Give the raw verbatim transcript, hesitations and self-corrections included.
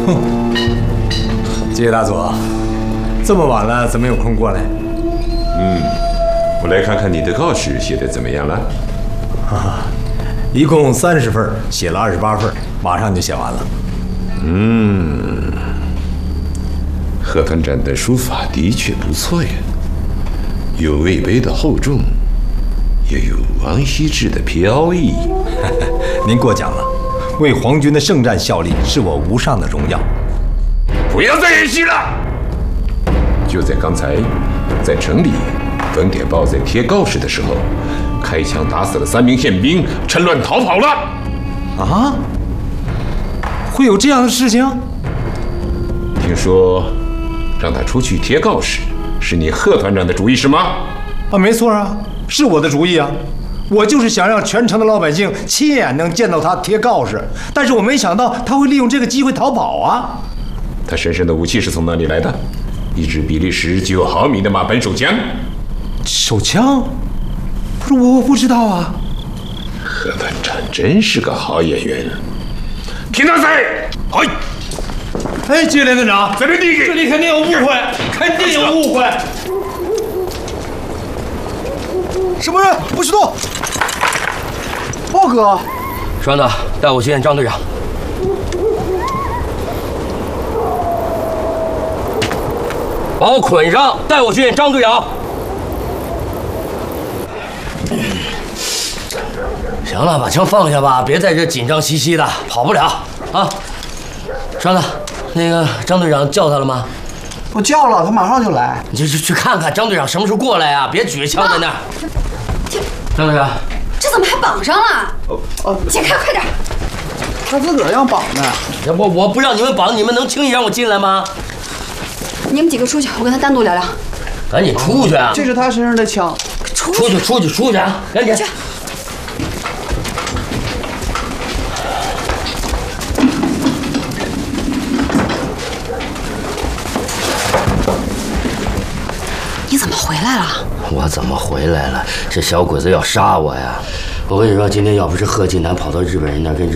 谢大佐，这么晚了，怎么有空过来？ 嗯，我来看看你的告示写的怎么样了。 啊，一共三十份，写了二十八份，马上就写完了。 嗯，贺团长的书法的确不错呀，有魏碑的厚重，也有王羲之的飘逸。 您过奖了，为皇军的圣战效力是我无上的荣耀。 不要再演戏了！就在刚才，在城里，冯铁豹在贴告示的时候，开枪打死了三名宪兵，趁乱逃跑了。 啊？会有这样的事情？ 听说让他出去贴告示，是你贺团长的主意是吗？ 啊，没错啊，是我的主意啊。我就是想让全城的老百姓亲眼能见到他贴告示，但是我没想到他会利用这个机会逃跑啊。 他身上的武器是从哪里来的？一支比利时九毫米的马本手枪。 手枪？不是我，我不知道啊。 贺团长真是个好演员。听到谁？哎， 哎，接连队长， 这边第一个， 这里肯定有误会，肯定有误会。 什么人？不许动！豹哥， 栓子，带我去见张队长。把我捆上，带我去见张队长。行了，把枪放下吧，别在这紧张兮兮的，跑不了啊！栓子，那个张队长叫他了吗？ 我叫了，他马上就来。 你就去去看看张队长什么时候过来啊！别举着枪在那儿。张队长， 这怎么还绑上了？哦哦，解开，快点！ 他自个儿让绑的。 我我不让你们绑，你们能轻易让我进来吗？ 你们几个出去，我跟他单独聊聊。 赶紧出去啊！ 这是他身上的枪。 出出去，出去，出去啊！赶紧。 你怎么回来了？ 我怎么回来了？这小鬼子要杀我呀！我跟你说，今天要不是贺晋南跑到日本人那儿跟日